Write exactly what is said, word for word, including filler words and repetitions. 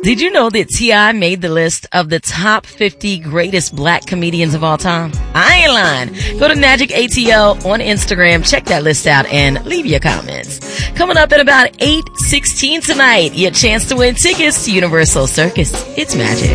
Did you know that T I made the list of the top fifty greatest black comedians of all time? I ain't lying. Go to Magic A T L on Instagram, check that list out, and leave your comments. Coming up at about eight sixteen tonight, your chance to win tickets to Universal Circus. It's Magic.